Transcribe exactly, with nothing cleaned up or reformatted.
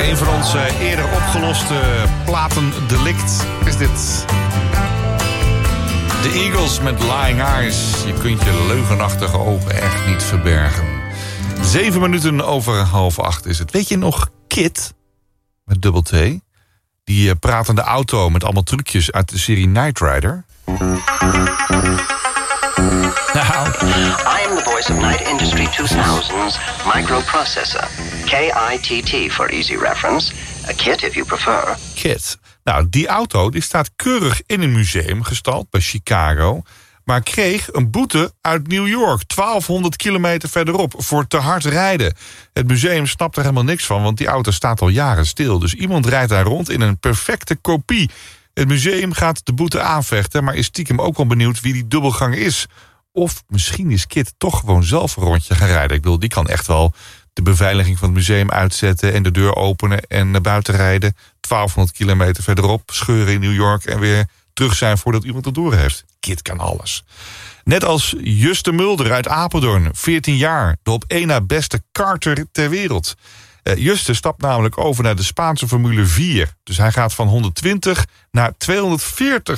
Een van onze eerder opgeloste platendelict is dit. De Eagles met Lying Eyes. Je kunt je leugenachtige ogen echt niet verbergen. Zeven minuten over half acht is het. Weet je nog Kit? Met dubbel T. Die uh, pratende auto met allemaal trucjes uit de serie Knight Rider. Nou. I am the voice of Knight Industry tweeduizend's microprocessor. K I T T for easy reference. A kit if you prefer. Kit. Nou, die auto die staat keurig in een museum gestald bij Chicago, maar kreeg een boete uit New York, twaalfhonderd kilometer verderop, voor te hard rijden. Het museum snapt er helemaal niks van, want die auto staat al jaren stil. Dus iemand rijdt daar rond in een perfecte kopie. Het museum gaat de boete aanvechten, maar is stiekem ook wel benieuwd wie die dubbelganger is. Of misschien is Kit toch gewoon zelf een rondje gaan rijden. Ik bedoel, die kan echt wel de beveiliging van het museum uitzetten en de deur openen en naar buiten rijden. twaalfhonderd kilometer verderop, scheuren in New York en weer terug zijn voordat iemand het door heeft. Kit kan alles. Net als Juste Mulder uit Apeldoorn, veertien jaar, de op één na beste karter ter wereld. Uh, Juste stapt namelijk over naar de Spaanse Formule vier. Dus hij gaat van honderdtwintig naar tweehonderdveertig